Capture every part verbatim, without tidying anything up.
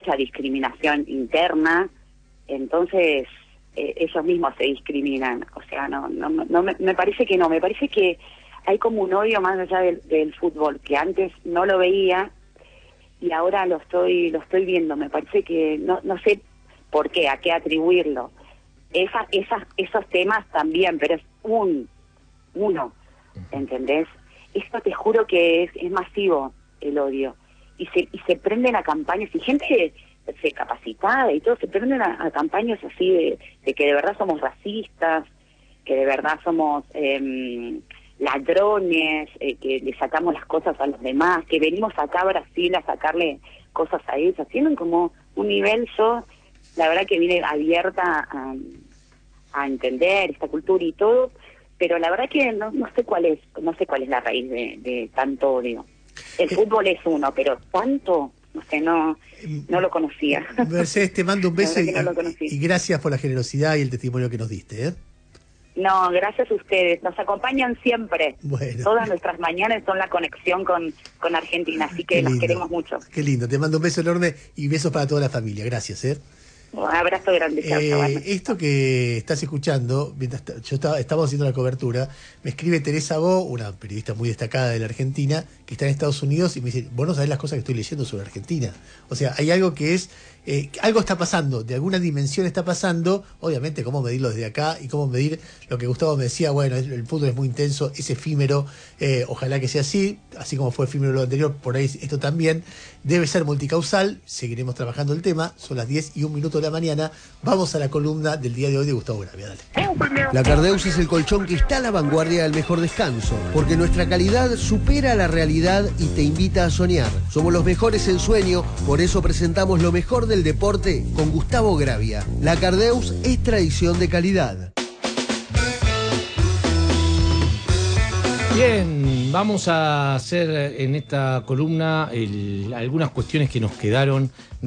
mucha discriminación interna, entonces eh, ellos mismos se discriminan. O sea, no, no, no me, me parece que no, me parece que hay como un odio más allá del, del fútbol, que antes no lo veía y ahora lo estoy lo estoy viendo. Me parece que no no sé por qué, a qué atribuirlo. Esa, esas, esos temas también, pero es un, uno, ¿entendés? Esto te juro que es, es masivo el odio. Y se, y se prenden a campañas, y gente se capacitada y todo, se prenden a, a campañas así de, de que de verdad somos racistas, que de verdad somos eh, ladrones, eh, que le sacamos las cosas a los demás, que venimos acá a Brasil a sacarle cosas a ellos. Tienen como un nivel, yo la verdad que vine abierta a, a entender esta cultura y todo, pero la verdad que no, no sé cuál es, no sé cuál es la raíz de, de tanto odio. El fútbol es uno, pero tanto, no sé, no, no lo conocía. Mercedes, te mando un beso y, no y gracias por la generosidad y el testimonio que nos diste, ¿eh? No, gracias a ustedes, nos acompañan siempre. Bueno. Todas nuestras mañanas son la conexión con, con Argentina, así que los queremos mucho. Qué lindo, te mando un beso enorme y besos para toda la familia, gracias, ¿eh? Un abrazo grande. Chao, eh, chao, esto que estás escuchando, mientras yo estaba, estamos haciendo la cobertura, me escribe Teresa Bo, una periodista muy destacada de la Argentina, que está en Estados Unidos, y me dice, vos no sabés las cosas que estoy leyendo sobre Argentina. O sea, hay algo que es, eh, algo está pasando, de alguna dimensión está pasando, obviamente cómo medirlo desde acá y cómo medir lo que Gustavo me decía, bueno, el fútbol es muy intenso, es efímero, eh, ojalá que sea así, así como fue efímero lo anterior, por ahí esto también debe ser multicausal, seguiremos trabajando el tema, son las diez y un minuto de la mañana, vamos a la columna del día de hoy de Gustavo Gravia, dale. La Cardeus es el colchón que está a la vanguardia del mejor descanso, porque nuestra calidad supera la realidad y te invita a soñar. Somos los mejores en sueño, por eso presentamos lo mejor del deporte con Gustavo Gravia. La Cardeus es tradición de calidad. Bien, vamos a hacer en esta columna el, algunas cuestiones que nos quedaron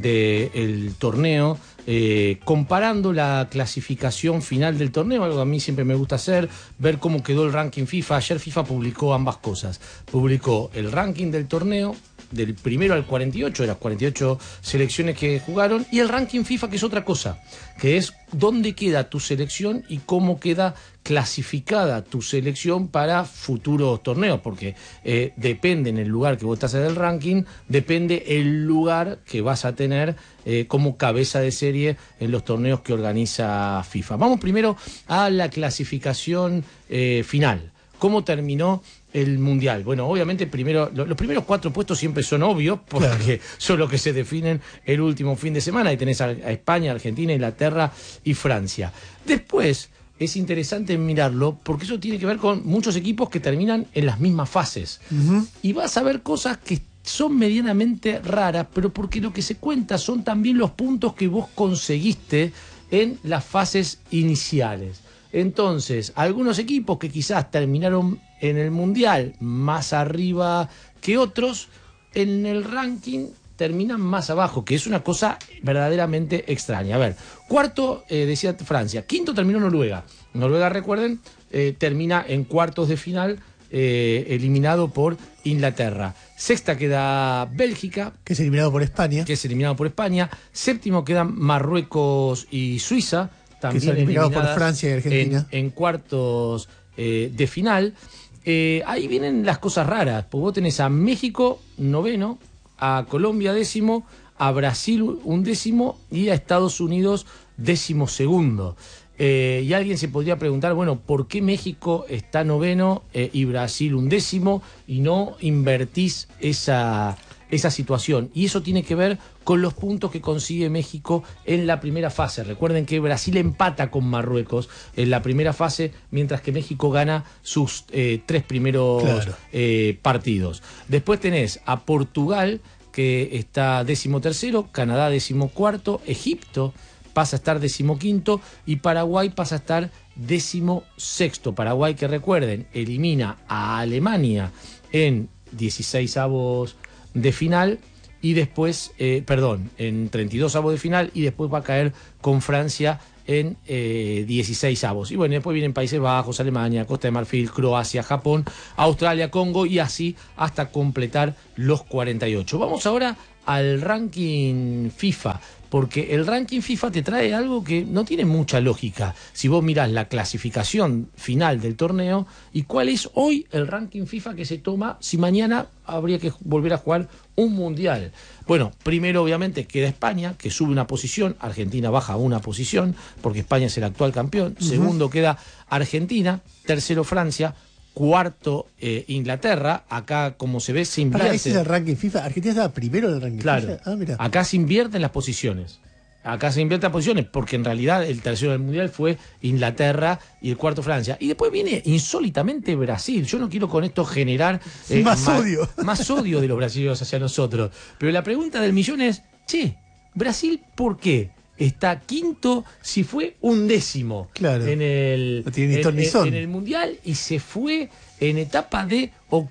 del torneo, eh, comparando la clasificación final del torneo, algo que a mí siempre me gusta hacer, ver cómo quedó el ranking FIFA. Ayer FIFA publicó ambas cosas, publicó el ranking del torneo, del primero al cuarenta y ocho, de las cuarenta y ocho selecciones que jugaron, y el ranking FIFA, que es otra cosa, que es dónde queda tu selección y cómo queda clasificada tu selección para futuros torneos, porque eh, depende en el lugar que vos estás en el ranking, depende el lugar que vas a tener eh, como cabeza de serie en los torneos que organiza FIFA. Vamos primero a la clasificación eh, final. ¿Cómo terminó el Mundial? Bueno, obviamente primero lo, los primeros cuatro puestos siempre son obvios, porque claro, son los que se definen el último fin de semana. Ahí tenés a, a España, Argentina, Inglaterra y Francia. Después es interesante mirarlo porque eso tiene que ver con muchos equipos que terminan en las mismas fases. Uh-huh. Y vas a ver cosas que son medianamente raras, pero porque lo que se cuenta son también los puntos que vos conseguiste en las fases iniciales. Entonces, algunos equipos que quizás terminaron en el Mundial más arriba que otros, en el ranking terminan más abajo, que es una cosa verdaderamente extraña. A ver, cuarto, eh, decía Francia, quinto terminó Noruega. Noruega, recuerden, eh, termina en cuartos de final, eh, eliminado por Inglaterra. Sexta queda Bélgica, que es eliminado por España. Que es eliminado por España. Séptimo quedan Marruecos y Suiza, también que son eliminados por Francia y Argentina. En, en cuartos eh, de final. Eh, ahí vienen las cosas raras, porque vos tenés a México noveno, a Colombia décimo, a Brasil un décimo y a Estados Unidos décimo segundo. Eh, y alguien se podría preguntar, bueno, ¿por qué México está noveno eh, y Brasil un décimo y no invertís esa, esa situación? Y eso tiene que ver con los puntos que consigue México en la primera fase. Recuerden que Brasil empata con Marruecos en la primera fase, mientras que México gana sus eh, tres primeros claro. eh, partidos. Después tenés a Portugal, que está décimo tercero, Canadá décimo cuarto, Egipto pasa a estar decimoquinto y Paraguay pasa a estar décimo sexto. Paraguay, que recuerden, elimina a Alemania en dieciseisavos de final y después, eh, perdón, en treinta y dos avos de final y después va a caer con Francia en eh, dieciséis avos. Y bueno, después vienen Países Bajos, Alemania, Costa de Marfil, Croacia, Japón, Australia, Congo y así hasta completar los cuarenta y ocho. Vamos ahora al ranking FIFA, porque el ranking FIFA te trae algo que no tiene mucha lógica. Si vos mirás la clasificación final del torneo y cuál es hoy el ranking FIFA que se toma si mañana habría que volver a jugar un mundial. Bueno, primero obviamente queda España, que sube una posición, Argentina baja una posición, porque España es el actual campeón. Uh-huh. Segundo queda Argentina, tercero Francia, cuarto eh, Inglaterra. Acá, como se ve, se invierte. Para, ese es el ranking FIFA. Argentina estaba primero en el ranking claro. FIFA. Ah, mira. Acá se invierten las posiciones. Acá se invierten las posiciones porque en realidad el tercero del mundial fue Inglaterra y el cuarto Francia. Y después viene insólitamente Brasil. Yo no quiero con esto generar eh, más, más odio. Más odio de los brasileños hacia nosotros. Pero la pregunta del millón es, che, Brasil, ¿por qué está quinto si fue undécimo claro. en el, no tiene ni ton, en, ni son. en el mundial y se fue en etapa de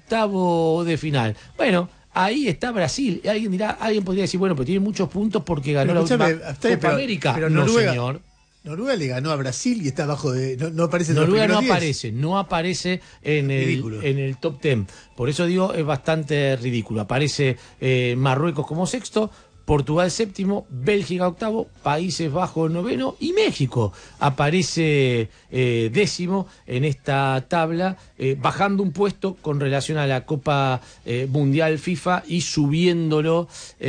octavo de final? Bueno, ahí está Brasil. Y alguien dirá, alguien podría decir, bueno, pero tiene muchos puntos porque ganó pero la última Copa pero, América. Pero no, Noruega, señor. Noruega le ganó a Brasil y está abajo de. No, no aparece en Noruega los no diez. aparece, no aparece en el, en el top ten. Por eso digo, es bastante ridículo. Aparece eh, Marruecos como sexto, Portugal séptimo, Bélgica octavo, Países Bajos noveno y México aparece eh, décimo en esta tabla, eh, bajando un puesto con relación a la Copa eh, Mundial FIFA y subiéndolo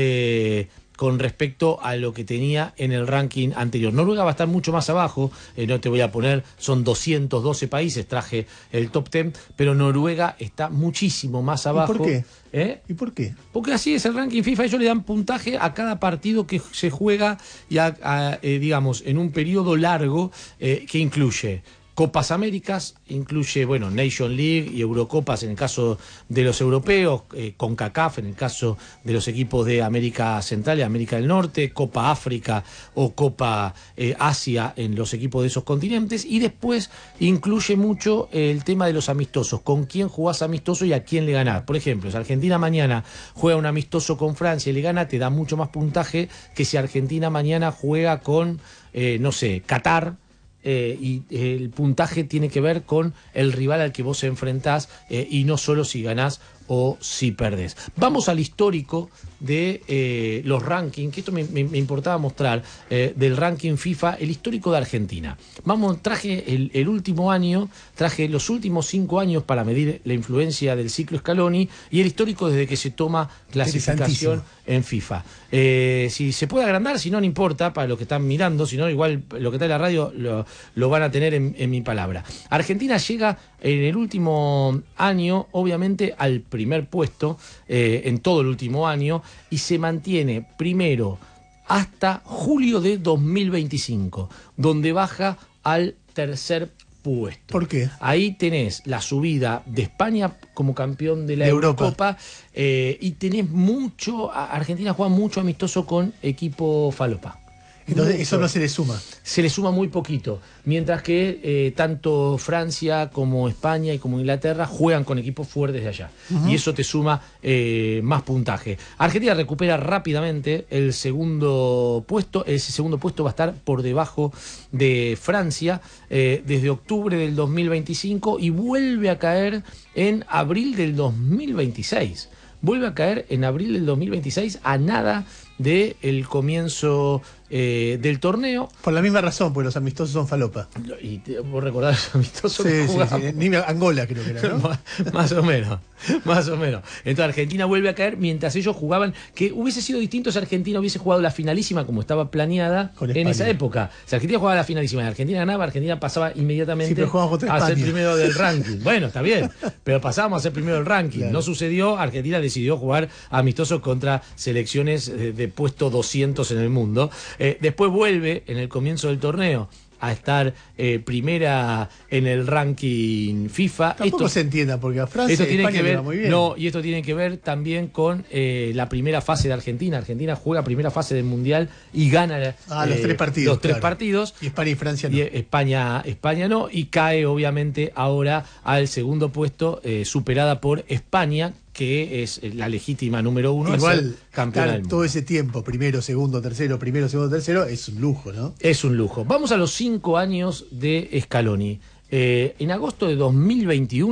eh, con respecto a lo que tenía en el ranking anterior. Noruega va a estar mucho más abajo, eh, no te voy a poner, son doscientos doce países, traje el top ten, pero Noruega está muchísimo más abajo. ¿Y por qué? ¿Eh? ¿Y por qué? Porque así es el ranking FIFA, ellos le dan puntaje a cada partido que se juega y a, a, eh, digamos, en un periodo largo eh, que incluye Copas Américas, incluye, bueno, Nation League y Eurocopas en el caso de los europeos, eh, CONCACAF en el caso de los equipos de América Central y América del Norte, Copa África o Copa eh, Asia en los equipos de esos continentes, y después incluye mucho eh, el tema de los amistosos, con quién jugás amistoso y a quién le ganás. Por ejemplo, si Argentina mañana juega un amistoso con Francia y le gana, te da mucho más puntaje que si Argentina mañana juega con, eh, no sé, Qatar. Eh, y eh, el puntaje tiene que ver con el rival al que vos enfrentás eh, y no solo si ganás o si perdés. Vamos al histórico de eh, los rankings, que esto me, me, me importaba mostrar, eh, del ranking FIFA, el histórico de Argentina. Vamos, traje el, el último año, traje los últimos cinco años para medir la influencia del ciclo Scaloni y el histórico desde que se toma clasificación en FIFA. Eh, si se puede agrandar, si no, no importa, para los que están mirando, si no, igual lo que está en la radio lo, lo van a tener en, en mi palabra. Argentina llega en el último año, obviamente, al primer puesto, eh, en todo el último año, y se mantiene primero hasta julio de dos mil veinticinco, donde baja al tercer puesto. ¿Por qué? Ahí tenés la subida de España como campeón de la de Eurocopa eh, y tenés mucho, Argentina juega mucho amistoso con equipo falopa. Entonces mucho. Eso no se le suma. Se le suma muy poquito, mientras que eh, tanto Francia como España y como Inglaterra juegan con equipos fuertes de allá. Uh-huh. Y eso te suma eh, más puntaje. Argentina recupera rápidamente el segundo puesto. Ese segundo puesto va a estar por debajo de Francia eh, desde octubre del dos mil veinticinco y vuelve a caer en abril del dos mil veintiséis. Vuelve a caer en abril del dos mil veintiséis a nada del comienzo eh, del torneo. Por la misma razón, porque los amistosos son falopa. Y te, vos recordás los amistosos sí, que sí, sí. Ni Angola creo que era, ¿no? más, más o menos, más o menos. Entonces Argentina vuelve a caer mientras ellos jugaban, que hubiese sido distinto si Argentina hubiese jugado la finalísima como estaba planeada en esa época. Si Argentina jugaba la finalísima y Argentina ganaba, Argentina pasaba inmediatamente sí, a ser primero del ranking. Bueno, está bien, pero pasábamos a ser primero del ranking. Claro. No sucedió, Argentina decidió jugar amistosos contra selecciones de, de puesto doscientos en el mundo. Eh, después vuelve en el comienzo del torneo a estar eh, primera en el ranking FIFA. Tampoco esto, se entienda, porque a Francia esto y tiene España que ver, va muy bien. No, y esto tiene que ver también con eh, la primera fase de Argentina. Argentina juega primera fase del Mundial y gana ah, eh, los tres partidos. Los tres claro. partidos. Y España y Francia no. Y España, España no, y cae obviamente ahora al segundo puesto, eh, superada por España, que es la legítima número uno. Igual, campeona estar todo ese tiempo, primero, segundo, tercero, primero, segundo, tercero, es un lujo, ¿no? Es un lujo. Vamos a los cinco años de Scaloni. Eh, en agosto de dos mil veintiuno,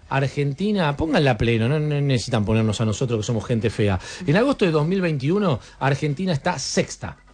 Argentina, pónganla a pleno, no, no necesitan ponernos a nosotros que somos gente fea. En agosto de dos mil veintiuno, Argentina está sexta.